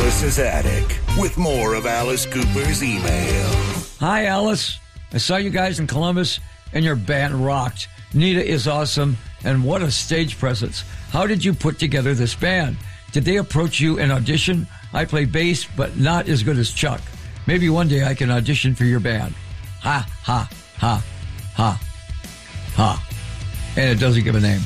Alice's Attic with more of Alice Cooper's email. Hi, Alice. I saw you guys in Columbus and your band rocked. Nita is awesome, and what a stage presence. How did you put together this band? Did they approach you and audition? I play bass, but not as good as Chuck. Maybe one day I can audition for your band. Ha, ha, ha, ha, ha. And it doesn't give a name.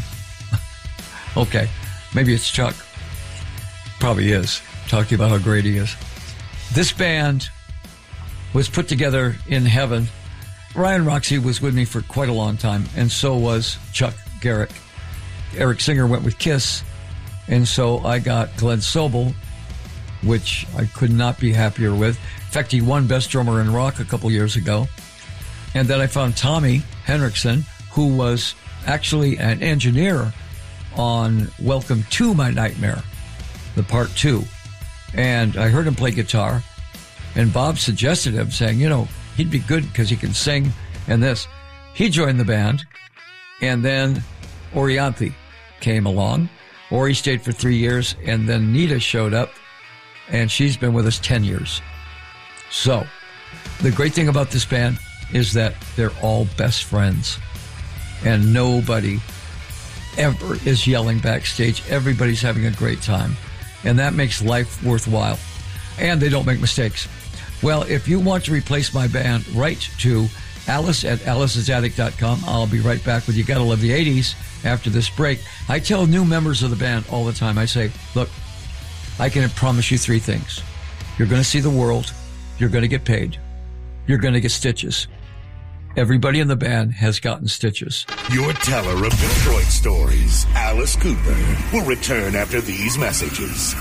Okay, maybe it's Chuck. Probably is. Talk to you about how great he is. This band was put together in heaven. Ryan Roxy was with me for quite a long time, and so was Chuck Garrick. Eric Singer went with Kiss, and so I got Glenn Sobel, which I could not be happier with. In fact, he won Best Drummer in Rock a couple years ago. And then I found Tommy Henriksen, who was actually an engineer on Welcome to My Nightmare, the part 2. And I heard him play guitar, and Bob suggested him, saying, you know, he'd be good because he can sing and this. He joined the band, and then Orianthi came along. Ori stayed for 3 years, and then Nita showed up, and she's been with us 10 years. So, the great thing about this band is that they're all best friends, and nobody ever is yelling backstage. Everybody's having a great time, and that makes life worthwhile. And they don't make mistakes. Well, if you want to replace my band, write to alice@alice'sattic.com. I'll be right back with You Gotta Love the 80s after this break. I tell new members of the band all the time, I say, look, I can promise you 3 things. You're going to see the world. You're going to get paid. You're going to get stitches. Everybody in the band has gotten stitches. Your teller of Detroit stories, Alice Cooper, will return after these messages.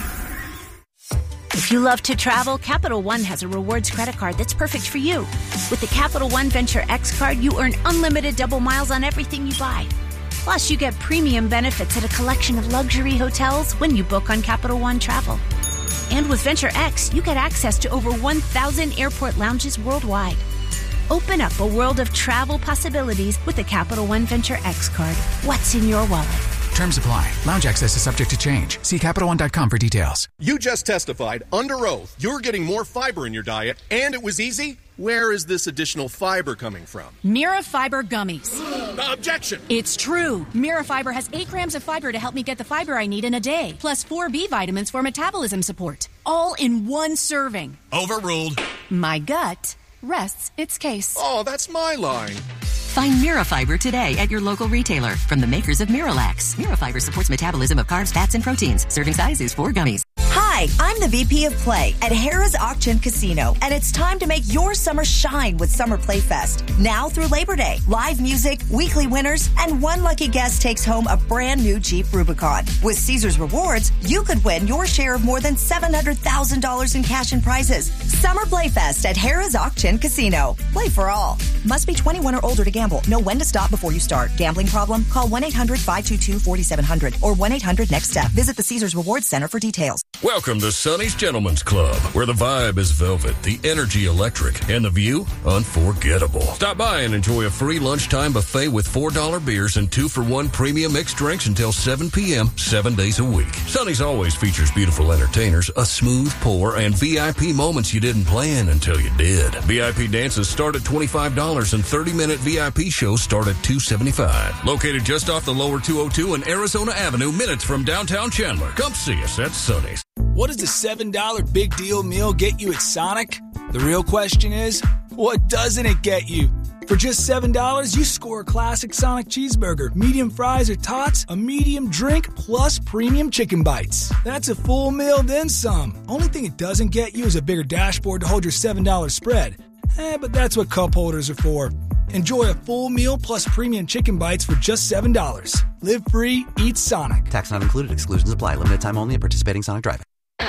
If you love to travel, Capital One has a rewards credit card that's perfect for you. With the Capital One Venture X card, you earn unlimited double miles on everything you buy. Plus, you get premium benefits at a collection of luxury hotels when you book on Capital One Travel. And with Venture X, you get access to over 1,000 airport lounges worldwide. Open up a world of travel possibilities with the Capital One Venture X card. What's in your wallet? Terms apply. Lounge access is subject to change. See CapitalOne.com for details. You just testified under oath you're getting more fiber in your diet, and it was easy? Where is this additional fiber coming from? Mira Fiber Gummies. Objection! It's true. Mira Fiber has 8 grams of fiber to help me get the fiber I need in a day, plus 4 B vitamins for metabolism support. All in one serving. Overruled. My gut rests its case. Oh, that's my line. Find Mirafiber today at your local retailer from the makers of Miralax. Mirafiber supports metabolism of carbs, fats, and proteins. Serving size is 4 gummies. Hi, I'm the VP of Play at Harrah's Auction Casino, and it's time to make your summer shine with Summer Play Fest. Now through Labor Day, live music, weekly winners, and one lucky guest takes home a brand new Jeep Rubicon. With Caesars Rewards, you could win your share of more than $700,000 in cash and prizes. Summer Play Fest at Harrah's Auction Casino. Play for all. Must be 21 or older to gamble. Know when to stop before you start. Gambling problem? Call 1-800-522-4700 or 1-800-NEXT-STEP. Visit the Caesars Rewards Center for details. Welcome to Sonny's Gentlemen's Club, where the vibe is velvet, the energy electric, and the view unforgettable. Stop by and enjoy a free lunchtime buffet with $4 beers and 2-for-1 premium mixed drinks until 7 p.m., 7 days a week. Sonny's always features beautiful entertainers, a smooth pour, and VIP moments you didn't plan until you did. VIP dances start at $25 and 30-minute VIP shows start at $275. Located just off the lower 202 and Arizona Avenue, minutes from downtown Chandler. Come see us at Sonny's. What does the $7 big deal meal get you at Sonic? The real question is, what doesn't it get you? For just $7, you score a classic Sonic cheeseburger, medium fries or tots, a medium drink, plus premium chicken bites. That's a full meal, then some. Only thing it doesn't get you is a bigger dashboard to hold your $7 spread. But that's what cup holders are for. Enjoy a full meal plus premium chicken bites for just $7. Live free, eat Sonic. Tax not included. Exclusions apply. Limited time only at participating Sonic Drive-In.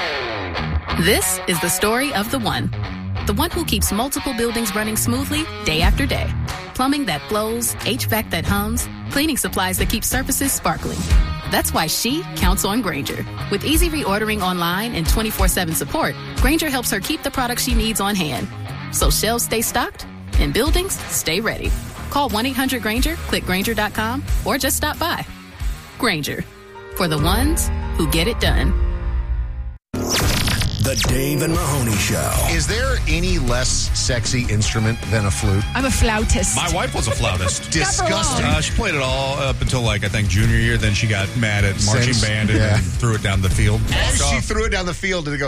This is the story of the one who keeps multiple buildings running smoothly day after day. Plumbing that flows, HVAC that hums, cleaning supplies that keep surfaces sparkling. That's why she counts on Grainger. With easy reordering online and 24/7 support, Grainger helps her keep the products she needs on hand. So shelves stay stocked and buildings stay ready. Call 1-800-GRAINGER, click Grainger.com, or just stop by. Grainger, for the ones who get it done. The Dave and Mahoney Show. Is there any less sexy instrument than a flute? I'm a flautist. My wife was a flautist. Disgusting. She played it all up until, I think, junior year. Then she got mad at marching band and threw it down the field. As she threw it down the field, did it go...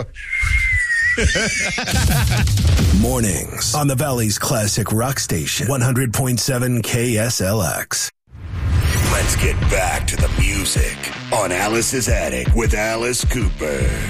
Mornings on the Valley's classic rock station, 100.7 KSLX. Let's get back to the music on Alice's Attic with Alice Cooper.